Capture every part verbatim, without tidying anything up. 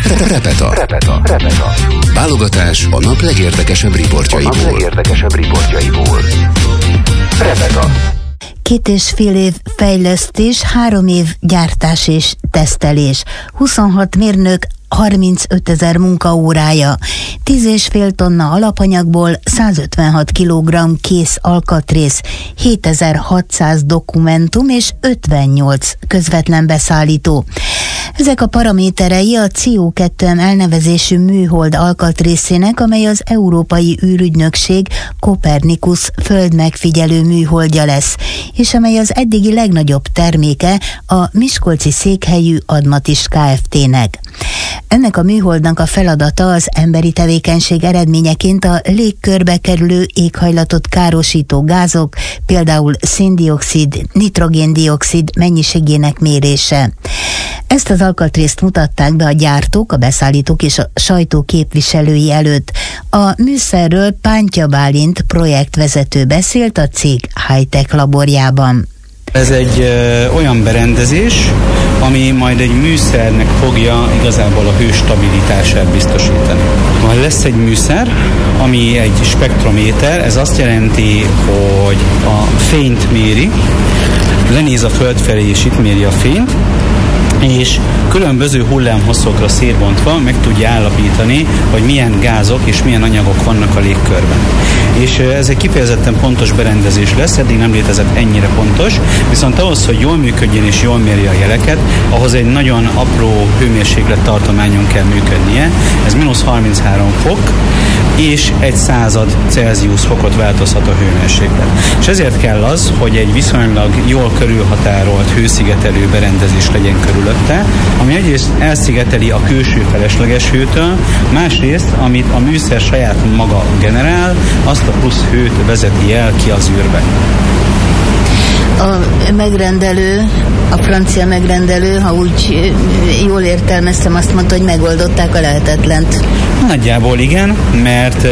Repeta. Repeta. Repeta. Válogatás a nap legérdekesebb riportjaiból. A nap legérdekesebb riportjaiból. Repeta. Két és fél év fejlesztés, három év gyártás és tesztelés. huszonhat mérnök, harmincötezer munkaórája, tíz és fél tonna alapanyagból százötvenhat kilogramm kész alkatrész, hétezer-hatszáz dokumentum és ötvennyolc közvetlen beszállító. Ezek a paraméterei a C O kettő M elnevezésű műhold alkatrészének, amely az Európai űrügynökség Copernicus földmegfigyelő műholdja lesz, és amely az eddigi legnagyobb terméke a miskolci székhelyű Admatis Kft-nek. Ennek a műholdnak a feladata az emberi tevékenység eredményeként a légkörbe kerülő éghajlatot károsító gázok, például széndioxid, nitrogén-dioxid mennyiségének mérése. Ezt az alkatrészt mutatták be a gyártók, a beszállítók és a sajtó képviselői előtt. A műszerről Pántya Bálint projektvezető beszélt a cég high-tech laborjában. Ez egy ö, olyan berendezés, ami majd egy műszernek fogja igazából a hőstabilitását biztosítani. Majd lesz egy műszer, ami egy spektrométer, ez azt jelenti, hogy a fényt méri, lenéz a föld felé és itt méri a fényt, és különböző hullámhosszokra szétbontva meg tudja állapítani, hogy milyen gázok és milyen anyagok vannak a légkörben. És ez egy kifejezetten pontos berendezés lesz, eddig nem létezett ennyire pontos, viszont ahhoz, hogy jól működjön és jól mérje a jeleket, ahhoz egy nagyon apró hőmérséklet tartományon kell működnie, ez mínusz harminchárom fok, és egy század Celsius fokot változhat a hőmérséklet. És ezért kell az, hogy egy viszonylag jól körülhatárolt hőszigetelő berendezés legyen körülötte, ami egyrészt elszigeteli a külső felesleges hőtől, másrészt, amit a műszer saját maga generál, azt a plusz hőt vezeti el ki az űrbe. A megrendelő, a francia megrendelő, ha úgy jól értelmeztem, azt mondta, hogy megoldották a lehetetlent. Nagyjából igen, mert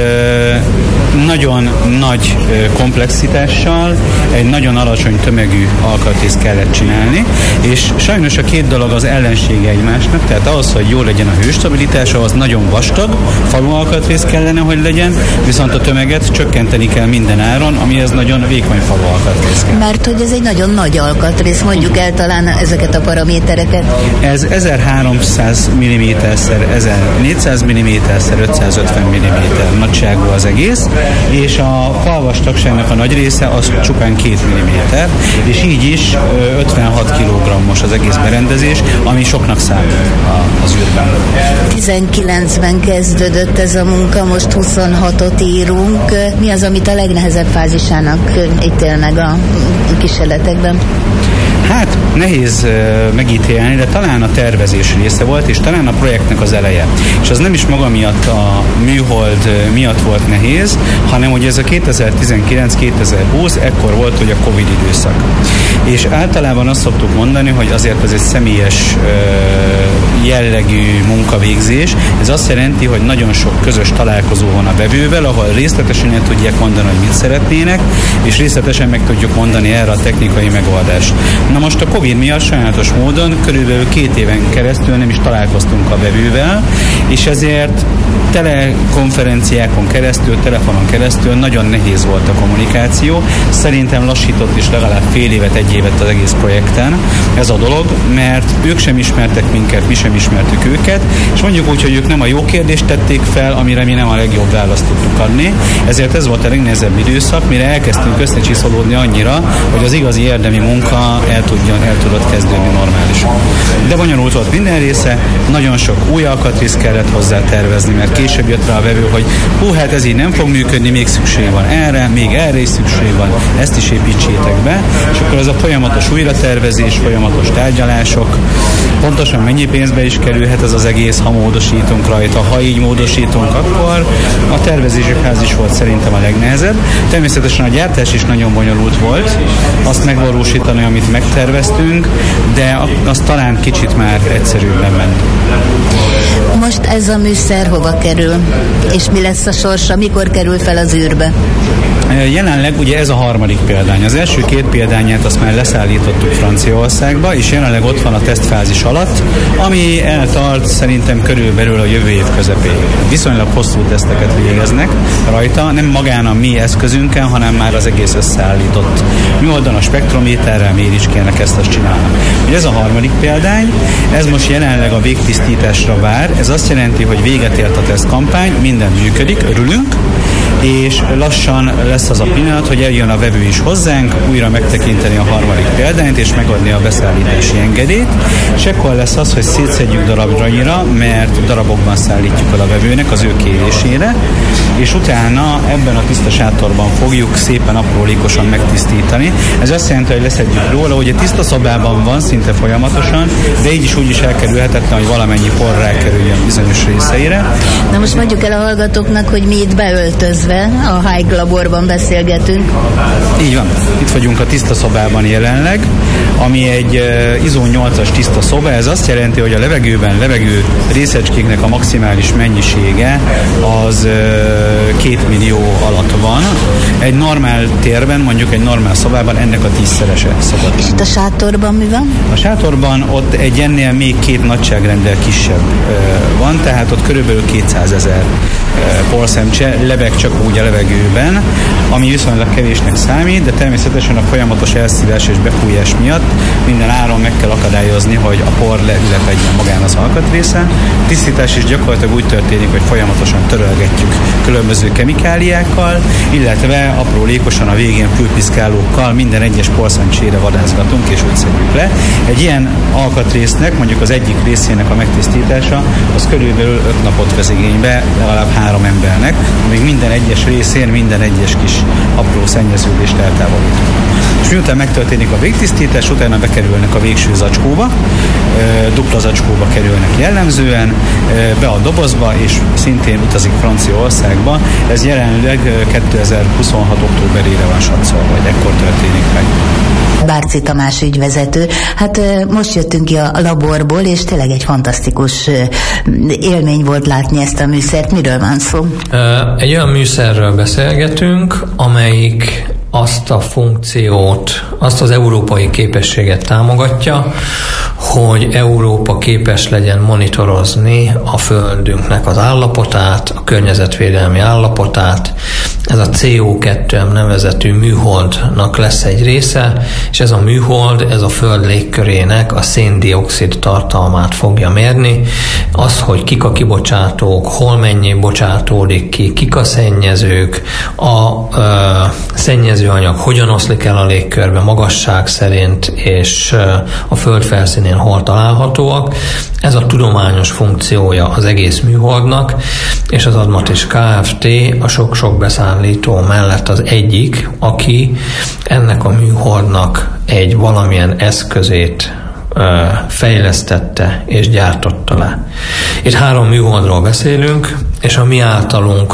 nagyon nagy komplexitással egy nagyon alacsony tömegű alkatrészt kellett csinálni, és sajnos a két dolog az ellensége egymásnak, tehát ahhoz, hogy jó legyen a hőstabilitás, ahhoz nagyon vastag falu alkatrész kellene, hogy legyen, viszont a tömeget csökkenteni kell minden áron, amihez nagyon vékony falu alkatrész kell. Mert hogy ez egy nagyon nagy alkatrész, mondjuk el talán ezeket a paramétereket. Ez ezerháromszáz milliméterszer ezernégyszáz milliméterszer ötszázötven milliméter nagyságú az egész, és a falvastagságnak a nagy része az csupán két milliméter, és így is ötvenhat kilogrammos az egész berendezés, ami soknak számít az űrben. tizenkilencben kezdődött ez a munka, most huszonhatot írunk. Mi az, amit a legnehezebb fázisának ítél meg a kísérletekben? Hát nehéz uh, megítélni, de talán a tervezés része volt, és talán a projektnek az eleje. És az nem is maga miatt a műhold uh, miatt volt nehéz, hanem hogy ez a kétezer-tizenkilenc kétezer-húsz, ekkor volt, hogy a Covid időszak. És általában azt szoktuk mondani, hogy azért ez egy személyes uh, jellegű munkavégzés. Ez azt jelenti, hogy nagyon sok közös találkozó van a vevővel, ahol részletesen el tudják mondani, hogy mit szeretnének, és részletesen meg tudjuk mondani erre a technikai megoldást. Na most a Covid miatt sajátos módon körülbelül két éven keresztül nem is találkoztunk a vevővel, és ezért telekonferenciákon keresztül, telefonon keresztül nagyon nehéz volt a kommunikáció. Szerintem lassított is legalább fél évet, egy évet az egész projekten ez a dolog, mert ők sem ismertek minket, mi sem ismertük őket, és mondjuk úgy, hogy ők nem a jó kérdést tették fel, amire mi nem a legjobb választ tudtuk adni, ezért ez volt a legnehezebb időszak, mire elkezdtünk összecsiszolódni annyira, hogy az igazi érdemi munka el, tudjon, el tudott kezdődni normálisan. De bonyolult volt minden része, nagyon sok új alkatrészt kellett hozzá tervezni, mert később jött rá a vevő, hogy hú, hát ez így nem fog működni, még szükség van erre, még erre is szükség van, ezt is építsétek be, és akkor ez a folyamatos újratervezés, folyamatos tárgyalások, pontosan mennyi pénzbe is kerülhet ez az egész, ha módosítunk rajta, ha így módosítunk, akkor a tervezési fázis volt szerintem a legnehezebb. Természetesen a gyártás is nagyon bonyolult volt, azt megvalósítani, amit megterveztünk, de az talán kicsit már egyszerűbben ment. most ez a műszer hova kerül? És mi lesz a sorsa? Mikor kerül fel az űrbe? Jelenleg ugye ez a harmadik példány. Az első két példányát azt már leszállítottuk Franciaországba, és jelenleg ott van a tesztfázis alatt, ami eltart szerintem körülbelül a jövő év közepéig. Viszonylag hosszú teszteket végeznek rajta, nem magán a mi eszközünkön, hanem már az egész összeállított műholdon a spektrométerrel méréskének ezt azt csinálnak. Ugye ez a harmadik példány, ez most jelenleg a végtisztításra vár, ez azt jelenti, hogy véget ért a tesztkampány, minden működik, örülünk, és lassan lesz az a pillanat, hogy eljön a vevő is hozzánk, újra megtekinteni a harmadik példányt, és megadni a beszállítási engedélyt. És ekkor lesz az, hogy szétszedjük darabra, mert darabokban szállítjuk el a vevőnek az ő kérésére, és utána ebben a tiszta sátorban fogjuk szépen aprólékosan megtisztítani. Ez azt jelenti, hogy leszedjük róla, hogy a tiszta szobában van szinte folyamatosan, de így is úgy is elkerülhetetlen, hogy valamennyi por rákerüljön bizonyos részeire. Na most mondjuk el a hallgatóknak, hogy mi itt beöltözve a High Laborban beszélgetünk. Így van. Itt vagyunk a tiszta szobában jelenleg, ami egy uh, izó nyolcas tiszta szoba. Ez azt jelenti, hogy a levegőben levegő részecskéknek a maximális mennyisége az uh, két millió alatt van. Egy normál térben, mondjuk egy normál szobában ennek a tízszerese szokott. És itt a sátorban mi van? A sátorban ott egy ennél még két nagyságrendel kisebb uh, van, tehát ott körülbelül kétszázezer uh, porszemcse lebeg csak úgy a levegőben, ami viszonylag kevésnek számít, de természetesen a folyamatos elszívás és befújás miatt minden áron meg kell akadályozni, hogy a por leülepedjen magán az alkatrészen. A tisztítás is gyakorlatilag úgy történik, hogy folyamatosan törölgetjük különböző kemikáliákkal, illetve aprólékosan a végén fülpiszkálókkal minden egyes porszemcsére vadászgatunk és úgy szedjük le. Egy ilyen alkatrésznek, mondjuk az egyik részének a megtisztítása, az körülbelül öt napot vesz igénybe legalább három embernek, amíg minden egyes részén minden egyes kis apró szennyeződést eltávolítunk. És miután megtörténik a végtisztítás, utána bekerülnek a végső zacskóba, dupla zacskóba kerülnek jellemzően, be a dobozba, és szintén utazik Franciaországba. Ez jelenleg kétezer-huszonhat októberére van satszolva, vagy ekkor történik meg. Bárci Tamás ügyvezető. Hát most jöttünk ki a laborból, és tényleg egy fantasztikus élmény volt látni ezt a műszert. Miről van szó? Egy olyan műszerről beszélgetünk, amelyik azt a funkciót, azt az európai képességet támogatja, hogy Európa képes legyen monitorozni a Földünknek az állapotát, a környezetvédelmi állapotát. Ez a cé o kettő nevezetű műholdnak lesz egy része, és ez a műhold, ez a Föld légkörének a szén-dioxid tartalmát fogja mérni. Az, hogy kik a kibocsátók, hol mennyi bocsátódik ki, kik a szennyezők, a ö, szennyezőanyag hogyan oszlik el a légkörbe magasság szerint, és ö, a Föld felszínén hol találhatóak. Ez a tudományos funkciója az egész műholdnak, és az Admatis Kft. A sok-sok beszállító mellett az egyik, aki ennek a műholdnak egy valamilyen eszközét ö, fejlesztette és gyártotta le. Itt három műholdról beszélünk, és a mi általunk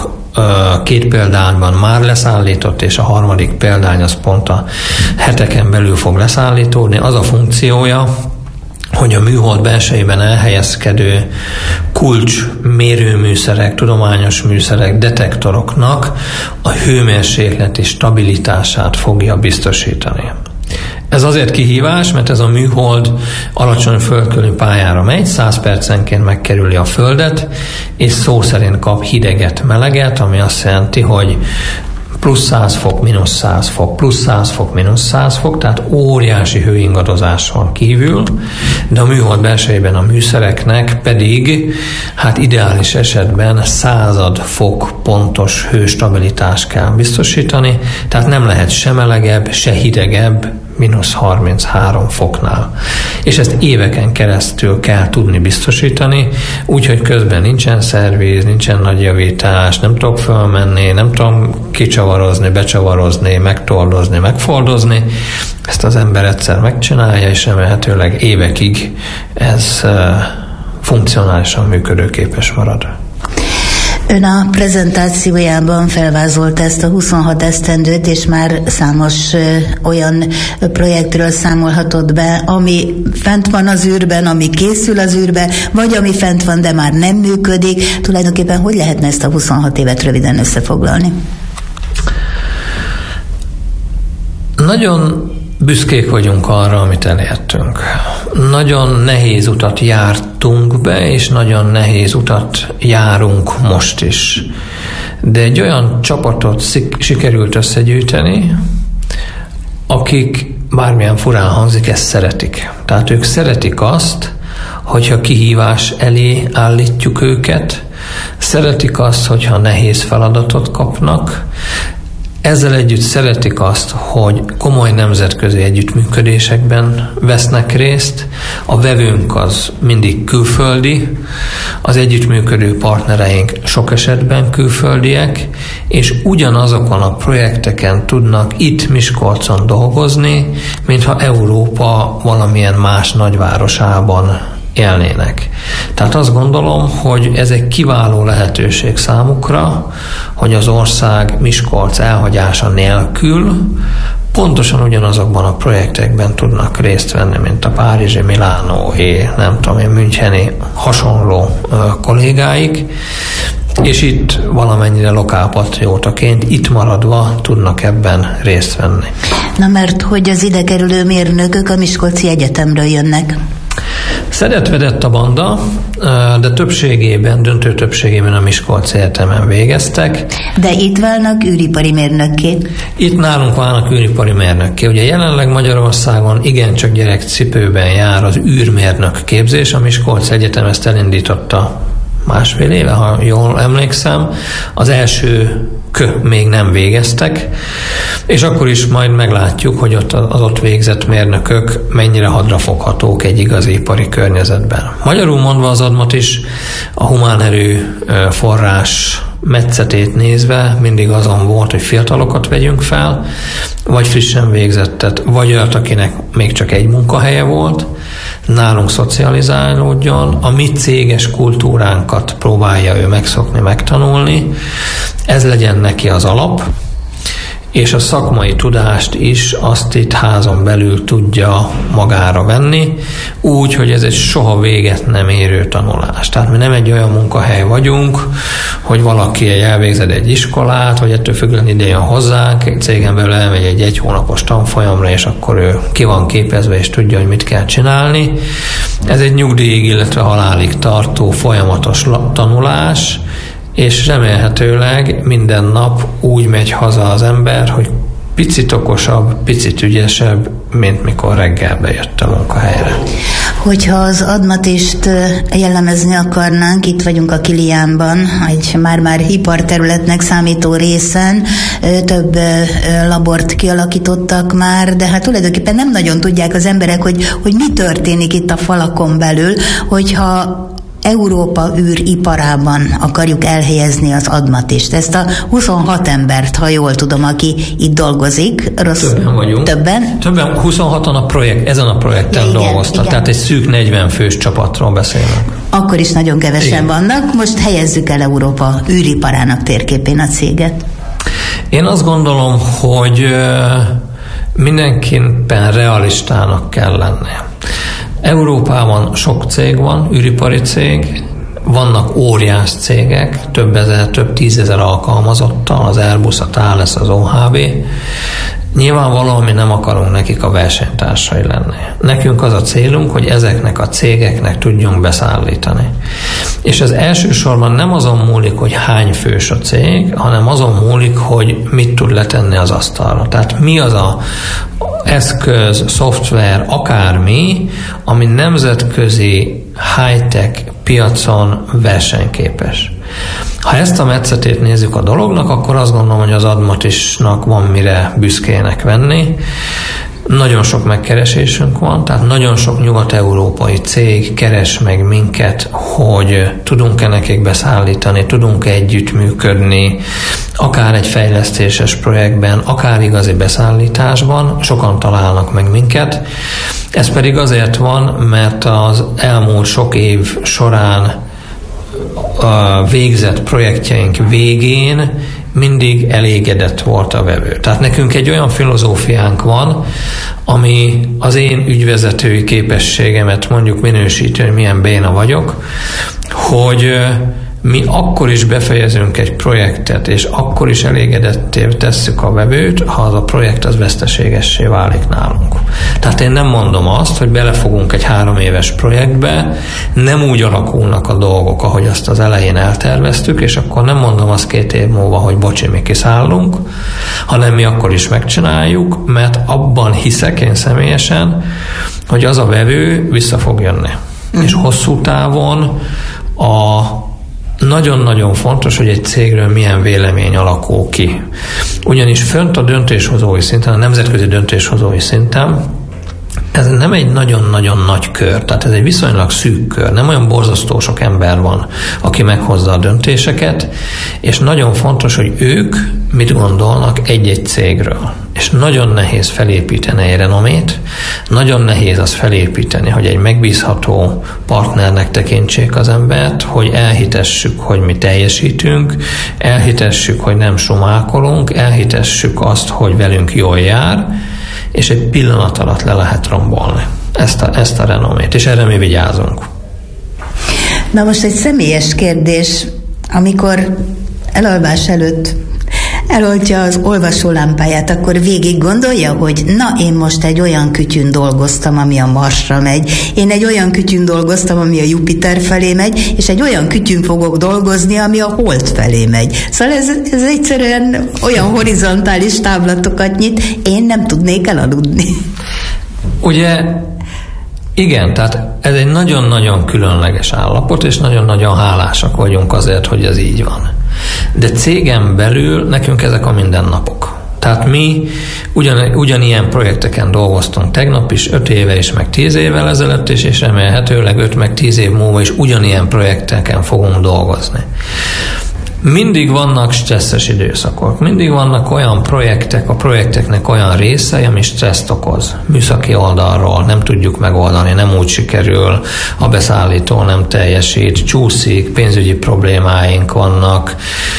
két példányban már leszállított, és a harmadik példány az pont a heteken belül fog leszállítódni. Az a funkciója, hogy a műhold belsejében elhelyezkedő kulcs mérőműszerek, tudományos műszerek, detektoroknak a hőmérsékleti stabilitását fogja biztosítani. Ez azért kihívás, mert ez a műhold alacsony földkörüli pályára megy, száz percenként megkerüli a Földet, és szó szerint kap hideget, meleget, ami azt jelenti, hogy plusz száz fok, mínusz száz fok, plusz száz fok, mínusz száz fok, tehát óriási hőingadozáson kívül, de a műhold belsejében a műszereknek pedig, hát ideális esetben század fok pontos hőstabilitást kell biztosítani, tehát nem lehet se melegebb, se hidegebb, mínusz harminchárom foknál. És ezt éveken keresztül kell tudni biztosítani, úgyhogy közben nincsen szervíz, nincsen nagy javítás, nem tudok fölmenni, nem tudom kicsavarozni, becsavarozni, megtordozni, megfoldozni. Ezt az ember egyszer megcsinálja, és remélhetőleg évekig ez uh, funkcionálisan működőképes marad. Ön a prezentációjában felvázolta ezt a huszonhat esztendőt, és már számos ö, olyan projektről számolhatott be, ami fent van az űrben, ami készül az űrbe, vagy ami fent van, de már nem működik. Tulajdonképpen hogy lehetne ezt a huszonhat évet röviden összefoglalni? Nagyon büszkék vagyunk arra, amit elértünk. Nagyon nehéz utat jártunk be, és nagyon nehéz utat járunk most is. De egy olyan csapatot sikerült összegyűjteni, akik, bármilyen furán hangzik, ezt szeretik. Tehát ők szeretik azt, hogyha kihívás elé állítjuk őket, szeretik azt, hogyha nehéz feladatot kapnak, ezzel együtt szeretik azt, hogy komoly nemzetközi együttműködésekben vesznek részt, a vevőnk az mindig külföldi, az együttműködő partnereink sok esetben külföldiek, és ugyanazokon a projekteken tudnak itt Miskolcon dolgozni, mintha Európa valamilyen más nagyvárosában élnének. Tehát azt gondolom, hogy ez egy kiváló lehetőség számukra, hogy az ország Miskolc elhagyása nélkül pontosan ugyanazokban a projektekben tudnak részt venni, mint a párizsi, milánói, nem tudom én, müncheni hasonló ö, kollégáik, és itt valamennyire lokálpatriótaként itt maradva tudnak ebben részt venni. Na mert hogy az ide kerülő mérnökök a Miskolci Egyetemről jönnek? Szedett-vedett a banda, de többségében, döntő többségében a Miskolci Egyetemen végeztek. De itt válnak űripari mérnökké? Itt nálunk válnak űripari mérnökké. Ugye jelenleg Magyarországon igencsak gyerekcipőben jár az űrmérnök képzés. A Miskolci Egyetem ezt elindította másfél éve, ha jól emlékszem. Az első kö még nem végeztek, és akkor is majd meglátjuk, hogy ott az ott végzett mérnökök mennyire hadrafoghatók egy igazi ipari környezetben. Magyarul mondva az admat is a humánerő forrás metszetét nézve mindig azon volt, hogy fiatalokat vegyünk fel, vagy frissen végzettet, vagy olyat, akinek még csak egy munkahelye volt, nálunk szocializálódjon, a mi céges kultúránkat próbálja ő megszokni, megtanulni, ez legyen neki az alap, és a szakmai tudást is azt itt házon belül tudja magára venni, úgy, hogy ez egy soha véget nem érő tanulás. Tehát mi nem egy olyan munkahely vagyunk, hogy valaki elvégzed egy iskolát, vagy ettől függően ide jön hozzánk, egy cégen belül elmegy egy egy hónapos tanfolyamra, és akkor ő ki van képezve, és tudja, hogy mit kell csinálni. Ez egy nyugdíjig, illetve halálig tartó folyamatos tanulás, és remélhetőleg minden nap úgy megy haza az ember, hogy picit okosabb, picit ügyesebb, mint mikor reggel bejött a munkahelyre. Hogyha az admatist jellemezni akarnánk, itt vagyunk a Kiliánban, egy már-már iparterületnek számító részen, több labort kialakítottak már, de hát tulajdonképpen nem nagyon tudják az emberek, hogy, hogy mi történik itt a falakon belül, hogyha Európa űriparában akarjuk elhelyezni az admatist. Ezt a huszonhat embert, ha jól tudom, aki itt dolgozik. Rossz, többen vagyunk. Többen? Többen, huszonhatan a projekt, ezen a projekten ja, dolgoztak. Tehát egy szűk negyven fős csapatról beszélünk. Akkor is nagyon kevesen igen. vannak. Most helyezzük el Európa űriparának térképén a céget. Én azt gondolom, hogy mindenképpen realistának kell lennie. Európában sok cég van, űripari cég, vannak óriás cégek, több ezer, több tízezer alkalmazottal, az Airbus, a Thales, az o há bé. Nyilvánvalóan mi nem akarunk nekik a versenytársai lenni. Nekünk az a célunk, hogy ezeknek a cégeknek tudjunk beszállítani. És ez elsősorban nem azon múlik, hogy hány fős a cég, hanem azon múlik, hogy mit tud letenni az asztalra. Tehát mi az a eszköz, szoftver, akármi, ami nemzetközi high-tech piacon versenyképes. Ha ezt a metszetét nézzük a dolognak, akkor azt gondolom, hogy az admatisnak van mire büszkének venni. Nagyon sok megkeresésünk van, tehát nagyon sok nyugat-európai cég keres meg minket, hogy tudunk-e nekik beszállítani, tudunk-e együttműködni, akár egy fejlesztéses projektben, akár igazi beszállításban, sokan találnak meg minket. Ez pedig azért van, mert az elmúlt sok év során a végzett projektjeink végén mindig elégedett volt a vevő. Tehát nekünk egy olyan filozófiánk van, ami az én ügyvezetői képességemet mondjuk minősíti, hogy milyen béna vagyok, hogy mi akkor is befejezünk egy projektet, és akkor is elégedetté tesszük a vevőt, ha az a projekt az veszteségessé válik nálunk. Tehát én nem mondom azt, hogy belefogunk egy három éves projektbe, nem úgy alakulnak a dolgok, ahogy azt az elején elterveztük, és akkor nem mondom azt két év múlva, hogy bocsi, mi kiszállunk, hanem mi akkor is megcsináljuk, mert abban hiszek én személyesen, hogy az a vevő vissza fog jönni. Mm. És hosszú távon a nagyon-nagyon fontos, hogy egy cégről milyen vélemény alakul ki. Ugyanis fönt a döntéshozói szinten, a nemzetközi döntéshozói szinten ez nem egy nagyon-nagyon nagy kör, tehát ez egy viszonylag szűk kör, nem olyan borzasztó sok ember van, aki meghozza a döntéseket, és nagyon fontos, hogy ők mit gondolnak egy-egy cégről. És nagyon nehéz felépíteni egy renomét, nagyon nehéz az felépíteni, hogy egy megbízható partnernek tekintsék az embert, hogy elhitessük, hogy mi teljesítünk, elhitessük, hogy nem sumálkolunk, elhitessük azt, hogy velünk jól jár, és egy pillanat alatt le lehet rombolni ezt a, ezt a renomét, és erre mi vigyázunk. Na most egy személyes kérdés, amikor elalvás előtt eloltja az olvasólámpáját, akkor végig gondolja, hogy na, én most egy olyan kütyűn dolgoztam, ami a Marsra megy, én egy olyan kütyűn dolgoztam, ami a Jupiter felé megy, és egy olyan kütyűn fogok dolgozni, ami a Hold felé megy. Szóval ez, ez egyszerűen olyan horizontális táblatokat nyit, én nem tudnék elaludni. Ugye, igen, tehát ez egy nagyon-nagyon különleges állapot, és nagyon-nagyon hálásak vagyunk azért, hogy ez így van. De cégen belül nekünk ezek a mindennapok. Tehát mi ugyan, ugyanilyen projekteken dolgoztunk tegnap is, öt éve is, meg tíz évvel ezelőtt is, és remélhetőleg öt meg tíz év múlva is ugyanilyen projekteken fogunk dolgozni. Mindig vannak stresszes időszakok, mindig vannak olyan projektek, a projekteknek olyan részei, ami stresszt okoz. Műszaki oldalról nem tudjuk megoldani, nem úgy sikerül, a beszállító nem teljesít, csúszik, pénzügyi problémáink vannak,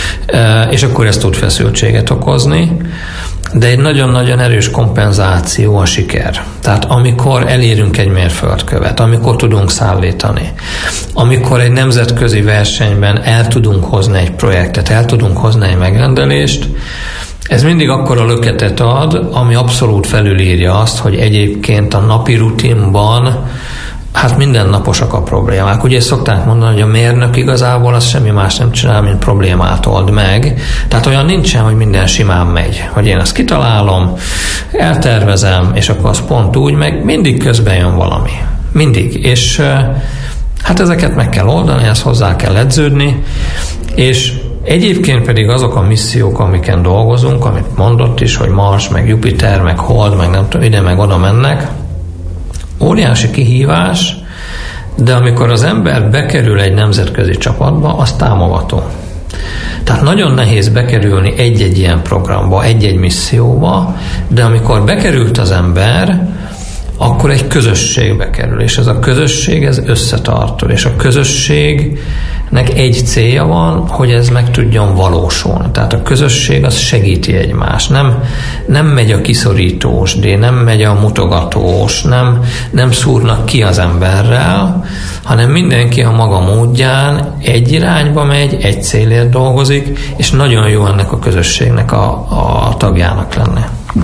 és akkor ez tud feszültséget okozni. De egy nagyon-nagyon erős kompenzáció a siker. Tehát amikor elérünk egy mérföldkövet, amikor tudunk szállítani, amikor egy nemzetközi versenyben el tudunk hozni egy projektet, el tudunk hozni egy megrendelést, ez mindig akkora löketet ad, ami abszolút felülírja azt, hogy egyébként a napi rutinban hát mindennaposak a problémák. Ugye szokták mondani, hogy a mérnök igazából az semmi más nem csinál, mint problémát old meg. Tehát olyan nincsen, hogy minden simán megy. Hogy én ezt kitalálom, eltervezem, és akkor az pont úgy, meg mindig közben jön valami. Mindig. És hát ezeket meg kell oldani, ezt hozzá kell edződni, és egyébként pedig azok a missziók, amiken dolgozunk, amit mondott is, hogy Mars, meg Jupiter, meg Hold, meg nem tudom, ide, meg oda mennek, óriási kihívás, de amikor az ember bekerül egy nemzetközi csapatba, az támogató. Tehát nagyon nehéz bekerülni egy-egy ilyen programba, egy-egy misszióba, de amikor bekerült az ember, akkor egy közösségbe kerül, és ez a közösség, ez összetartó, és a közösségnek egy célja van, hogy ez meg tudjon valósulni. Tehát a közösség az segíti egymást. Nem, nem megy a kiszorítós, de nem megy a mutogatós, nem, nem szúrnak ki az emberrel, hanem mindenki a maga módján egy irányba megy, egy célért dolgozik, és nagyon jó ennek a közösségnek a, a tagjának lenni.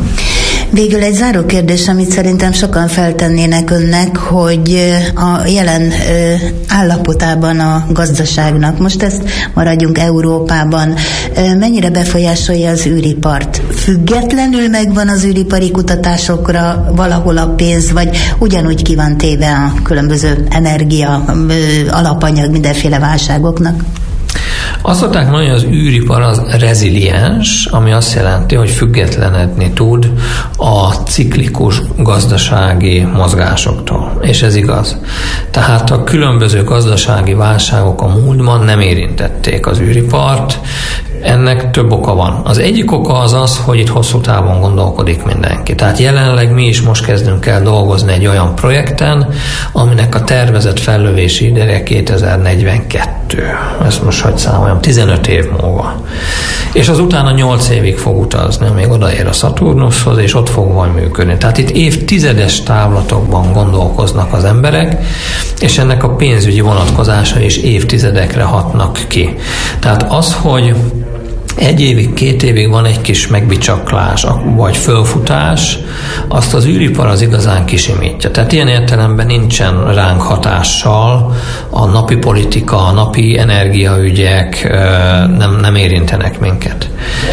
Végül egy záró kérdés, amit szerintem sokan feltennének önnek, hogy a jelen állapotában a gazdaságnak, most ezt maradjunk Európában, mennyire befolyásolja az űripart? Függetlenül megvan az űripari kutatásokra valahol a pénz, vagy ugyanúgy ki van téve a különböző energia, alapanyag, mindenféle válságoknak? Azt szokták mondani, hogy az űripar az reziliens, ami azt jelenti, hogy függetlenedni tud a ciklikus gazdasági mozgásoktól. És ez igaz. Tehát a különböző gazdasági válságok a múltban nem érintették az űripart. Ennek több oka van. Az egyik oka az az, hogy itt hosszú távon gondolkodik mindenki. Tehát jelenleg mi is most kezdünk el dolgozni egy olyan projekten, aminek a tervezett fellövési ideje kétezer-negyvenkettő. Ezt most hogy számoljam, tizenöt év múlva. És az utána nyolc évig fog utazni, amíg odaér a Saturnushoz, és ott fog majd működni. Tehát itt évtizedes távlatokban gondolkoznak az emberek, és ennek a pénzügyi vonatkozása is évtizedekre hatnak ki. Tehát az, hogy egy évig, két évig van egy kis megbicsaklás, vagy fölfutás, azt az űripar az igazán kisimítja. Tehát ilyen értelemben nincsen ránk hatással, a napi politika, a napi energiaügyek nem, nem érintenek minket.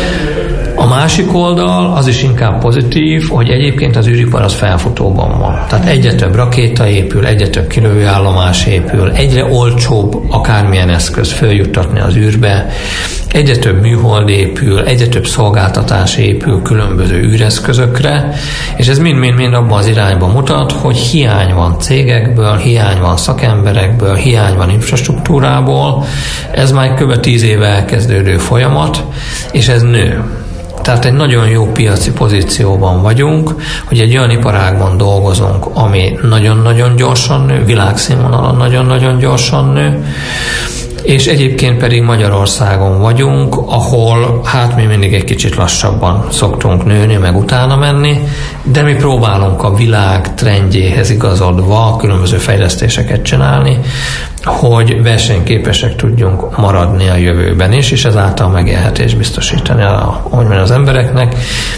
A másik oldal az is inkább pozitív, hogy egyébként az űripar az felfutóban van. Tehát egyre több rakéta épül, egyre több kilövőállomás épül, egyre olcsóbb akármilyen eszköz följuttatni az űrbe, egyre több műhold épül, egyre több szolgáltatás épül különböző űreszközökre, és ez mind-mind-mind abban az irányba mutat, hogy hiány van cégekből, hiány van szakemberekből, hiány van infrastruktúrából. Ez már kb. tíz éve elkezdődő folyamat, és ez nő. Tehát egy nagyon jó piaci pozícióban vagyunk, hogy egy olyan iparágban dolgozunk, ami nagyon-nagyon gyorsan nő, világszínvonalon nagyon-nagyon gyorsan nő, és egyébként pedig Magyarországon vagyunk, ahol hát mi mindig egy kicsit lassabban szoktunk nőni, meg utána menni, de mi próbálunk a világ trendjéhez igazodva különböző fejlesztéseket csinálni, hogy versenyképesek tudjunk maradni a jövőben is, és ezáltal megélhetést biztosítani a, az embereknek,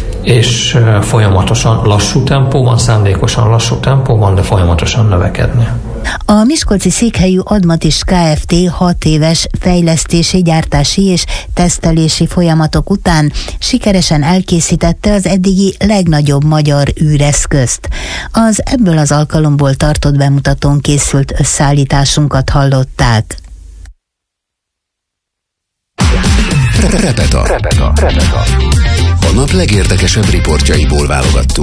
és folyamatosan lassú tempóban, szándékosan lassú tempóban, de folyamatosan növekedni. A miskolci székhelyű Admatis Kft. hat éves fejlesztési, gyártási és tesztelési folyamatok után sikeresen elkészítette az eddigi legnagyobb magyar űreszközt. Az ebből az alkalomból tartott bemutatón készült összeállításunkat hallották. Repeta. Repeta. Repeta. A nap legérdekesebb riportjaiból válogattuk.